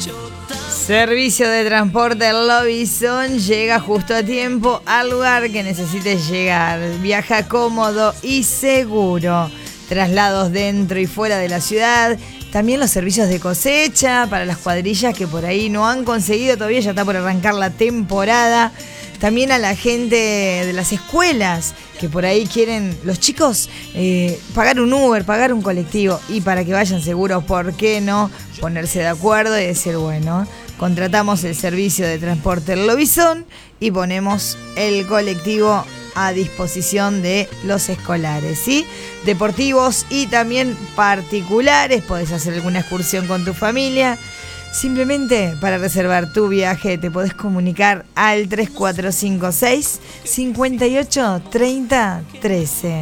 Servicio de transporte Lobison llega justo a tiempo al lugar que necesites llegar. Viaja cómodo y seguro. Traslados dentro y fuera de la ciudad. También los servicios de cosecha para las cuadrillas que por ahí no han conseguido todavía, ya está por arrancar la temporada. También a la gente de las escuelas que por ahí quieren, los chicos, pagar un Uber, pagar un colectivo, y para que vayan seguros, ¿por qué no ponerse de acuerdo y decir, bueno, contratamos el servicio de transporte Lobison y ponemos el colectivo a disposición de los escolares, ¿sí? Deportivos y también particulares. Podés hacer alguna excursión con tu familia. Simplemente para reservar tu viaje te podés comunicar al 3456 58 30 13.